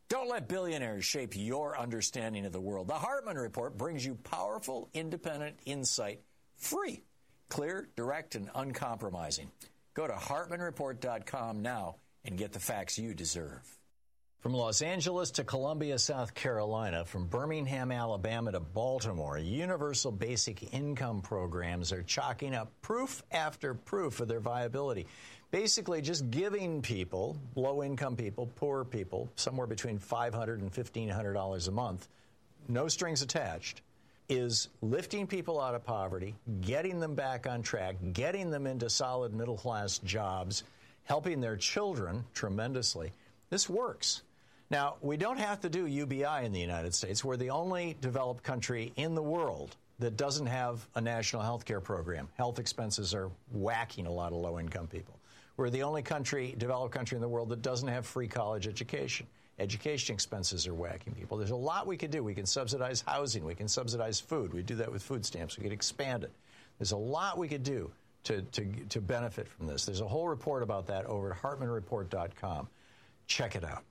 Don't let billionaires shape your understanding of the world. The Hartman Report brings you powerful, independent insight, free, clear, direct, and uncompromising. Go to hartmanreport.com now and get the facts you deserve. From Los Angeles to Columbia, South Carolina, from Birmingham, Alabama to Baltimore, universal basic income programs are chalking up proof after proof of their viability. Basically, just giving people, low-income people, poor people, somewhere between $500 and $1,500 a month, no strings attached, is lifting people out of poverty, getting them back on track, getting them into solid middle-class jobs, helping their children tremendously. This works. Now, we don't have to do UBI in the United States. We're the only developed country in the world that doesn't have a national health care program. Health expenses are whacking a lot of low-income people. We're the only developed country in the world that doesn't have free college education. Education expenses are whacking people. There's a lot we could do. We can subsidize housing. We can subsidize food. We do that with food stamps. We could expand it. There's a lot we could do to benefit from this. There's a whole report about that over at hartmanreport.com. Check it out.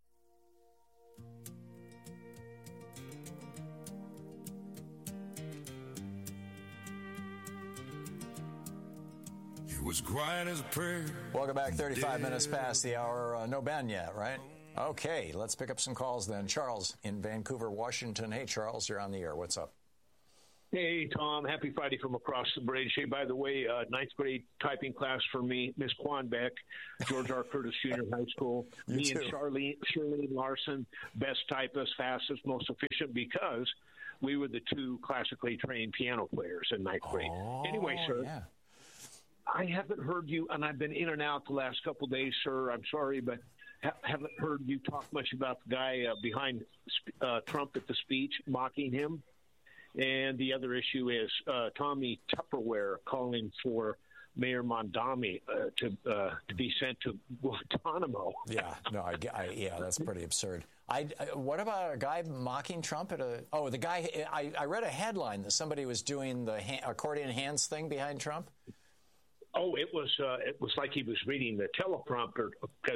It was quiet as a prayer. Welcome back. 35 minutes past the hour. No Ben yet, right? Okay, let's pick up some calls then. Charles in Vancouver, Washington. Hey, Charles, you're on the air. What's up? Hey, Tom. Happy Friday from across the bridge. Hey, by the way, ninth grade typing class for me, Miss Quanbeck, George R. Curtis Junior High School. Me too. And Charlene Larson, best typist, fastest, most efficient, because we were the two classically trained piano players in ninth grade. Anyway, sir. Yeah. I haven't heard you, and I've been in and out the last couple of days, sir. I'm sorry, but haven't heard you talk much about the guy behind Trump at the speech, mocking him. And the other issue is Tommy Tupperware calling for Mayor Mondami to be sent to Guantanamo. Yeah, no, yeah, that's pretty absurd. What about a guy mocking Trump at the guy? I read a headline that somebody was doing the accordion hands thing behind Trump. Oh, it was like he was reading the teleprompter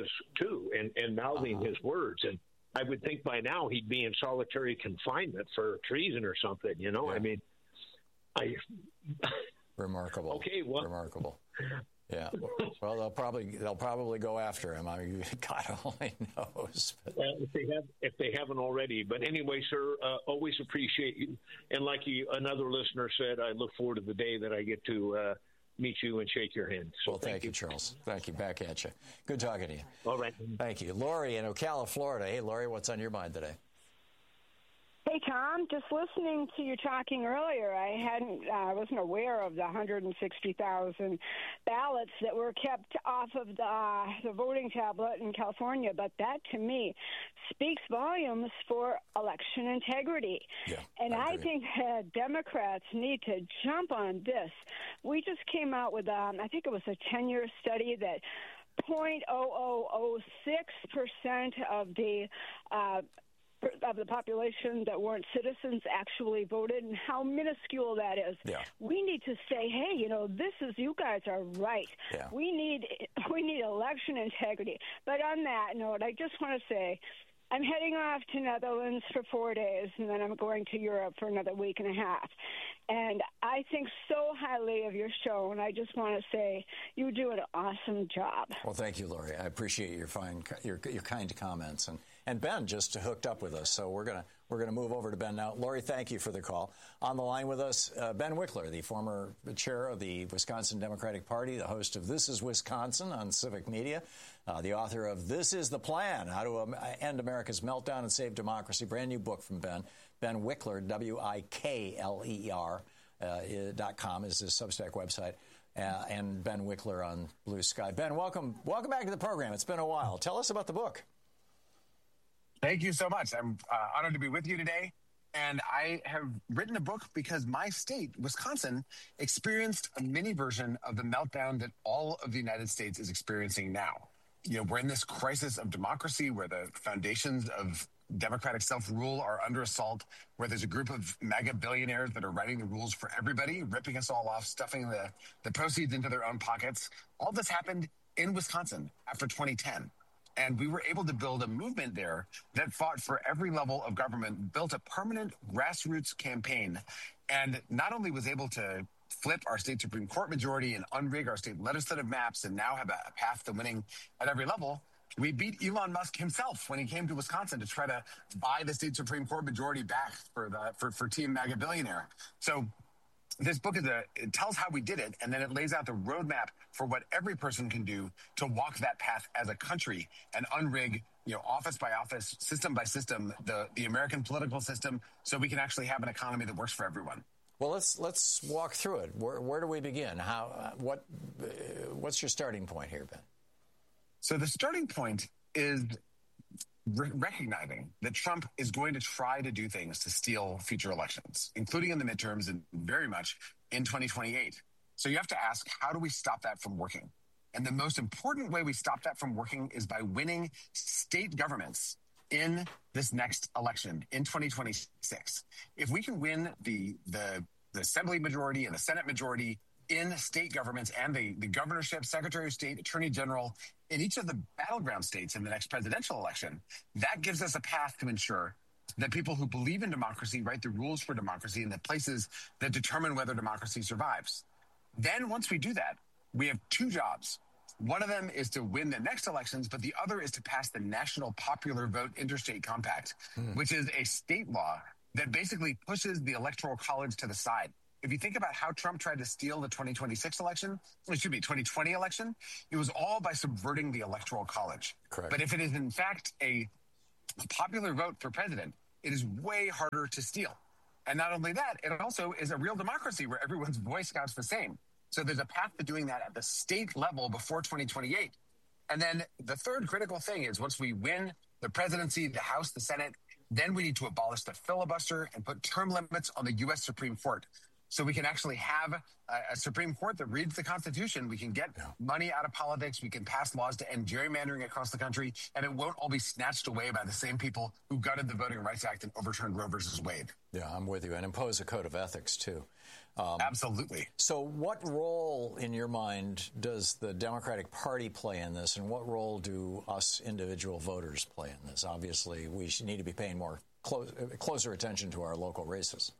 and mouthing his words. And I would think by now he'd be in solitary confinement for treason or something. You know, yeah. I mean, remarkable. Okay, well, remarkable. Yeah. Well, they'll probably go after him. I mean, God only knows. Well, if they haven't already. But anyway, sir, always appreciate you. And like another listener said, I look forward to the day that I get to meet you and shake your hand. So well, thank you, Charles. Thank you. Back at you. Good talking to you. All right. Thank you. Lori in Ocala, Florida. Hey, Lori, what's on your mind today? Hey, Tom, just listening to you talking earlier, I wasn't aware of the 160,000 ballots that were kept off of the voting tablet in California, but that, to me, speaks volumes for election integrity. Yeah, and I think Democrats need to jump on this. We just came out with, I think it was a 10-year study that 0.0006% of the population that weren't citizens actually voted, and how minuscule that is. Yeah. We need to say, hey, you guys are right. Yeah. We need election integrity. But on that note, I just want to say, I'm heading off to Netherlands for 4 days, and then I'm going to Europe for another week and a half. And I think so highly of your show, and I just want to say you do an awesome job. Well, thank you, Lori. I appreciate your kind comments. And Ben just hooked up with us, so we're gonna move over to Ben now. Lori, thank you for the call. On the line with us, Ben Wickler, the former chair of the Wisconsin Democratic Party, the host of This is Wisconsin on Civic Media, the author of This is the Plan, How to End America's Meltdown and Save Democracy. Brand new book from Ben. Ben Wickler, WIKLER.com is his Substack website, and Ben Wickler on Blue Sky. Ben, welcome back to the program. It's been a while. Tell us about the book. Thank you so much. I'm honored to be with you today. And I have written a book because my state, Wisconsin, experienced a mini version of the meltdown that all of the United States is experiencing now. We're in this crisis of democracy where the foundations of democratic self-rule are under assault, where there's a group of mega billionaires that are writing the rules for everybody, ripping us all off, stuffing the proceeds into their own pockets. All this happened in Wisconsin after 2010. And we were able to build a movement there that fought for every level of government, built a permanent grassroots campaign, and not only was able to flip our state Supreme Court majority and unrig our state legislative maps and now have a path to winning at every level. We beat Elon Musk himself when he came to Wisconsin to try to buy the state Supreme Court majority back for Team MAGA Billionaire. So this book it tells how we did it, and then it lays out the roadmap for what every person can do to walk that path as a country and unrig, office by office, system by system, the American political system, so we can actually have an economy that works for everyone. Well, let's walk through it. Where do we begin? What's your starting point here, Ben? So the starting point is recognizing that Trump is going to try to do things to steal future elections, including in the midterms and very much in 2028. So you have to ask, how do we stop that from working? And the most important way we stop that from working is by winning state governments in this next election in 2026. If we can win the Assembly majority and the Senate majority in state governments and the governorship, Secretary of State, Attorney General in each of the battleground states in the next presidential election, that gives us a path to ensure that people who believe in democracy write the rules for democracy in the places that determine whether democracy survives. Then once we do that, we have two jobs. One of them is to win the next elections, but the other is to pass the National Popular Vote Interstate Compact, which is a state law that basically pushes the Electoral College to the side. If you think about how Trump tried to steal the 2020 election, it was all by subverting the Electoral College. Correct. But if it is in fact a popular vote for president, it is way harder to steal. And not only that, it also is a real democracy where everyone's voice counts the same. So there's a path to doing that at the state level before 2028. And then the third critical thing is once we win the presidency, the House, the Senate, then we need to abolish the filibuster and put term limits on the U.S. Supreme Court. So we can actually have a Supreme Court that reads the Constitution. We can get money out of politics. We can pass laws to end gerrymandering across the country. And it won't all be snatched away by the same people who gutted the Voting Rights Act and overturned Roe versus Wade. Yeah, I'm with you. And impose a code of ethics, too. Absolutely. So what role, in your mind, does the Democratic Party play in this? And what role do us individual voters play in this? Obviously, we need to be paying more closer attention to our local races.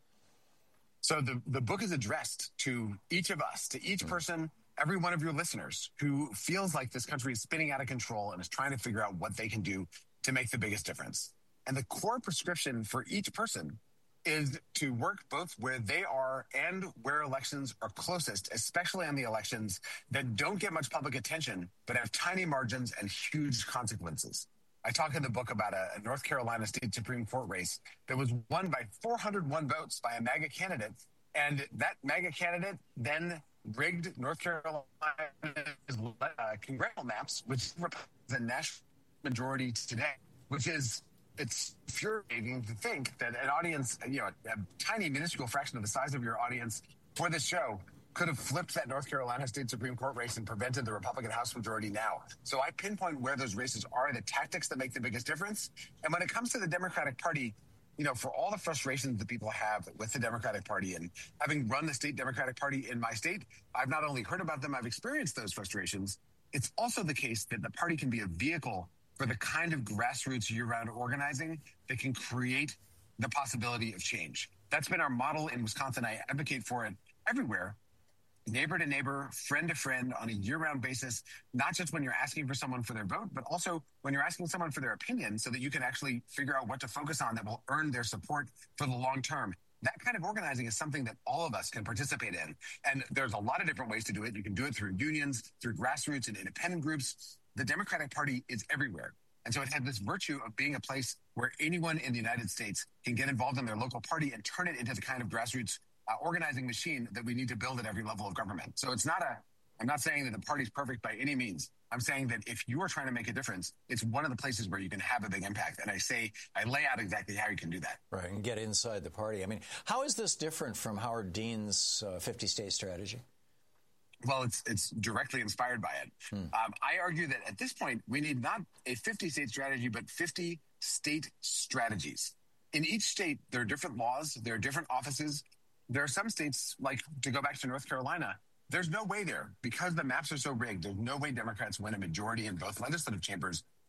So the book is addressed to each of us, to each person, every one of your listeners who feels like this country is spinning out of control and is trying to figure out what they can do to make the biggest difference. And the core prescription for each person is to work both where they are and where elections are closest, especially on the elections that don't get much public attention, but have tiny margins and huge consequences. I talk in the book about a North Carolina State Supreme Court race that was won by 401 votes by a MAGA candidate. And that MAGA candidate then rigged North Carolina's congressional maps, which represents a national majority today, it's infuriating to think that an audience, a tiny, minuscule fraction of the size of your audience for this show could have flipped that North Carolina State Supreme Court race and prevented the Republican House majority now. So I pinpoint where those races are, the tactics that make the biggest difference. And when it comes to the Democratic Party, for all the frustrations that people have with the Democratic Party, and having run the state Democratic Party in my state, I've not only heard about them, I've experienced those frustrations. It's also the case that the party can be a vehicle for the kind of grassroots year-round organizing that can create the possibility of change. That's been our model in Wisconsin. I advocate for it everywhere. Neighbor to neighbor, friend to friend on a year-round basis, not just when you're asking for someone for their vote, but also when you're asking someone for their opinion so that you can actually figure out what to focus on that will earn their support for the long term. That kind of organizing is something that all of us can participate in. And there's a lot of different ways to do it. You can do it through unions, through grassroots and independent groups. The Democratic Party is everywhere. And so it has this virtue of being a place where anyone in the United States can get involved in their local party and turn it into the kind of grassroots organizing machine that we need to build at every level of government. So I'm not saying that the party's perfect by any means. I'm saying that if you are trying to make a difference, it's one of the places where you can have a big impact. And I lay out exactly how you can do that. Right, and get inside the party. I mean, how is this different from Howard Dean's 50-state strategy? Well, it's directly inspired by it. I argue that at this point, we need not a 50-state strategy, but 50 state strategies. In each state, there are different laws, there are different offices. There are some states, like to go back to North Carolina, there's no way there, because the maps are so rigged, there's no way Democrats win a majority in both legislative chambers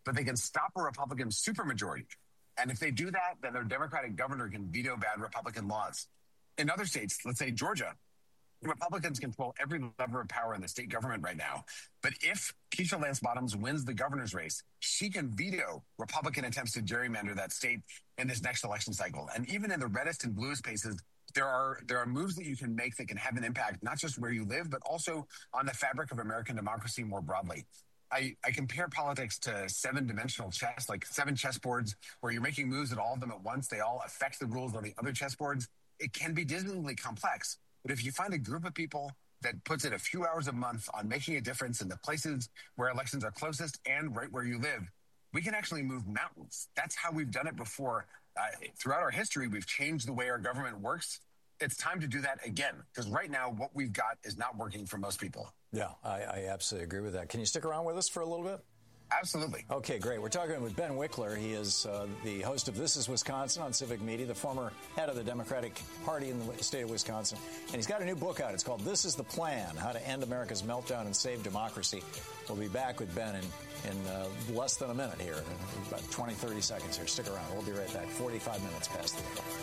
but they can stop a Republican supermajority. And if they do that, then their Democratic governor can veto bad Republican laws. In other states, let's say Georgia, Republicans control every lever of power in the state government right now. But if Keisha Lance Bottoms wins the governor's race, she can veto Republican attempts to gerrymander that state in this next election cycle. And even in the reddest and bluest spaces, there are moves that you can make that can have an impact, not just where you live, but also on the fabric of American democracy more broadly. I compare politics to seven-dimensional chess, like 7 chessboards, where you're making moves at all of them at once. They all affect the rules on the other chessboards. It can be dismally complex, but if you find a group of people that puts in a few hours a month on making a difference in the places where elections are closest and right where you live, we can actually move mountains. That's how we've done it before. Throughout our history, we've changed the way our government works. It's time to do that again, because right now what we've got is not working for most people. Yeah, I absolutely agree with that. Can you stick around with us for a little bit? Absolutely. Okay, great. We're talking with Ben Wickler. He is the host of This is Wisconsin on Civic Media, the former head of the Democratic Party in the state of Wisconsin. And he's got a new book out. It's called This is the Plan, How to End America's Meltdown and Save Democracy. We'll be back with Ben in less than a minute here, about 20, 30 seconds here. Stick around. We'll be right back. 45 minutes past the hour.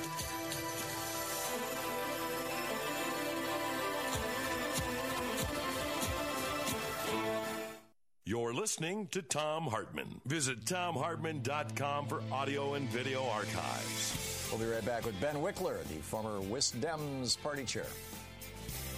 You're listening to Thom Hartmann. Visit ThomHartmann.com for audio and video archives. We'll be right back with Ben Wickler, the former Wisdems party chair.